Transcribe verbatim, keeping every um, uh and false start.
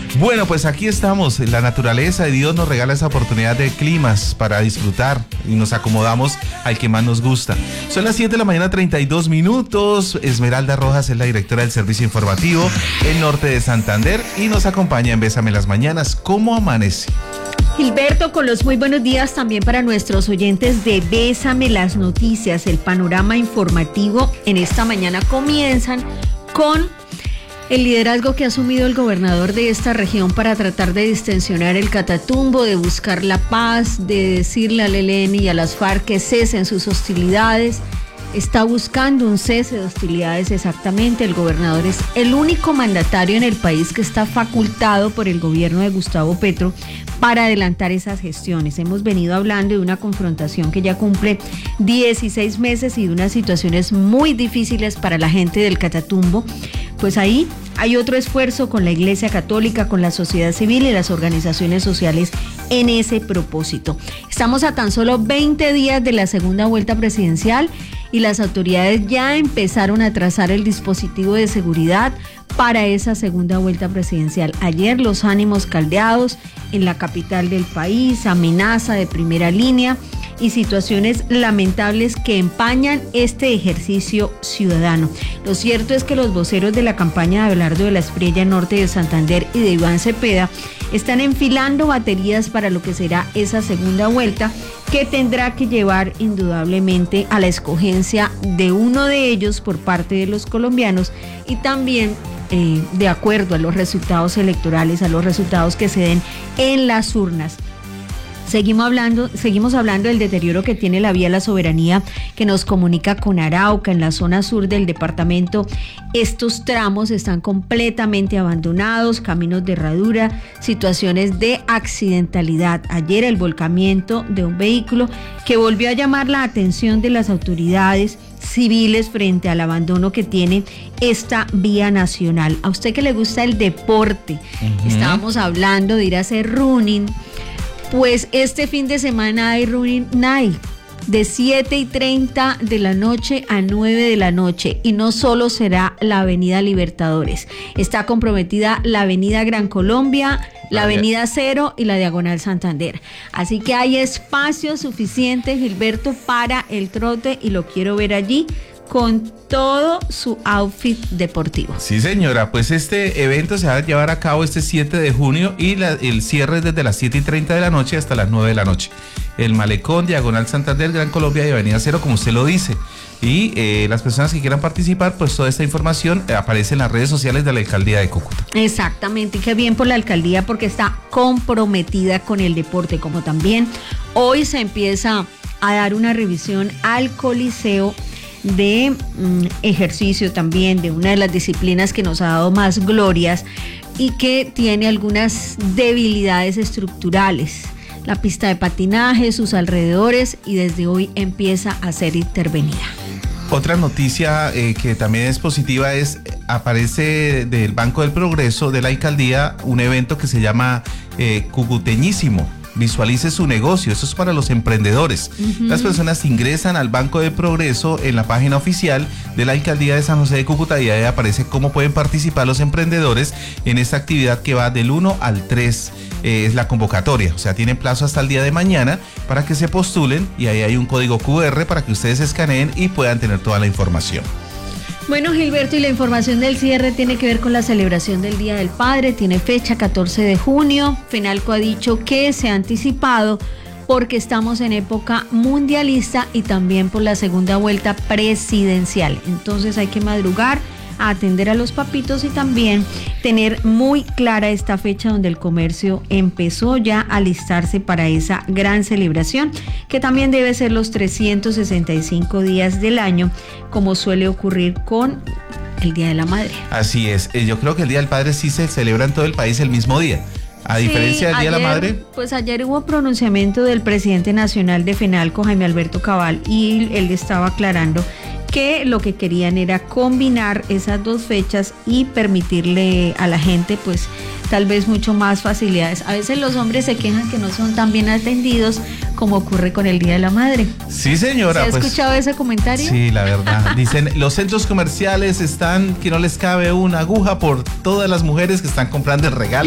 Bueno, pues aquí estamos. La naturaleza de Dios nos regala esa oportunidad de climas para disfrutar y nos acomodamos al que más nos gusta. Son las siete de la mañana, treinta y dos minutos. Esmeralda Rojas es la directora del servicio informativo El Norte de Santander y nos acompaña en Bésame las Mañanas. ¿Cómo amanece? Gilberto, con los muy buenos días también para nuestros oyentes de Bésame las Noticias. El panorama informativo en esta mañana comienzan con el liderazgo que ha asumido el gobernador de esta región para tratar de distensionar el Catatumbo, de buscar la paz, de decirle al E L N y a las FARC que cesen sus hostilidades. Está buscando un cese de hostilidades exactamente. El gobernador es el único mandatario en el país que está facultado por el gobierno de Gustavo Petro para adelantar esas gestiones. Hemos venido hablando de una confrontación que ya cumple dieciséis meses y de unas situaciones muy difíciles para la gente del Catatumbo. Pues ahí hay otro esfuerzo con la Iglesia Católica, con la sociedad civil y las organizaciones sociales en ese propósito. Estamos a tan solo veinte días de la segunda vuelta presidencial y las autoridades ya empezaron a trazar el dispositivo de seguridad para esa segunda vuelta presidencial. Ayer los ánimos caldeados en la capital del país, amenaza de primera línea y situaciones lamentables que empañan este ejercicio ciudadano. Lo cierto es que los voceros de la campaña de Abelardo de la Espriella Norte de Santander y de Iván Cepeda están enfilando baterías para lo que será esa segunda vuelta, que tendrá que llevar indudablemente a la escogencia de uno de ellos por parte de los colombianos y también eh, de acuerdo a los resultados electorales, a los resultados que se den en las urnas. Seguimos hablando, seguimos hablando del deterioro que tiene la vía La Soberanía, que nos comunica con Arauca en la zona sur del departamento. Estos tramos están completamente abandonados, caminos de herradura, situaciones de accidentalidad. Ayer el volcamiento de un vehículo que volvió a llamar la atención de las autoridades civiles frente al abandono que tiene esta vía nacional. A usted que le gusta el deporte, uh-huh. Estábamos hablando de ir a hacer running. Pues este fin de semana hay Running Night de siete y treinta de la noche a nueve de la noche y no solo será la Avenida Libertadores, está comprometida la Avenida Gran Colombia, la Avenida Cero y la Diagonal Santander. Así que hay espacio suficiente, Gilberto, para el trote y lo quiero ver allí con todo su outfit deportivo. Sí, señora, pues este evento se va a llevar a cabo este siete de junio y la, el cierre es desde las siete y treinta de la noche hasta las nueve de la noche. El Malecón, Diagonal Santander, Gran Colombia y Avenida Cero, como usted lo dice. Y eh, las personas que quieran participar, pues toda esta información eh, aparece en las redes sociales de la Alcaldía de Cúcuta. Exactamente, y qué bien por la Alcaldía porque está comprometida con el deporte, como también hoy se empieza a dar una revisión al Coliseo de mm, ejercicio también, de una de las disciplinas que nos ha dado más glorias y que tiene algunas debilidades estructurales. La pista de patinaje, sus alrededores, y desde hoy empieza a ser intervenida. Otra noticia eh, que también es positiva es, aparece del Banco del Progreso de la Alcaldía un evento que se llama eh, Cucuteñísimo. Visualice su negocio, eso es para los emprendedores. Uh-huh. Las personas ingresan al Banco de Progreso en la página oficial de la Alcaldía de San José de Cúcuta y ahí aparece cómo pueden participar los emprendedores en esta actividad que va del uno al tres, eh, es la convocatoria, o sea, tienen plazo hasta el día de mañana para que se postulen y ahí hay un código cu erre para que ustedes escaneen y puedan tener toda la información. Bueno, Gilberto, y la información del cierre tiene que ver con la celebración del Día del Padre, tiene fecha catorce de junio, FENALCO ha dicho que se ha anticipado porque estamos en época mundialista y también por la segunda vuelta presidencial, entonces hay que madrugar a atender a los papitos y también tener muy clara esta fecha donde el comercio empezó ya a alistarse para esa gran celebración que también debe ser los trescientos sesenta y cinco días del año, como suele ocurrir con el Día de la Madre. Así es, yo creo que el Día del Padre sí se celebra en todo el país el mismo día. A diferencia sí, del Día ayer, de la Madre. Pues ayer hubo pronunciamiento del presidente nacional de FENALCO, Jaime Alberto Cabal, y él estaba aclarando que lo que querían era combinar esas dos fechas y permitirle a la gente pues tal vez mucho más facilidades. A veces los hombres se quejan que no son tan bien atendidos como ocurre con el Día de la Madre. Sí, señora. ¿Se ha pues, escuchado ese comentario? Sí, la verdad. Dicen, los centros comerciales están que no les cabe una aguja por todas las mujeres que están comprando el regalo.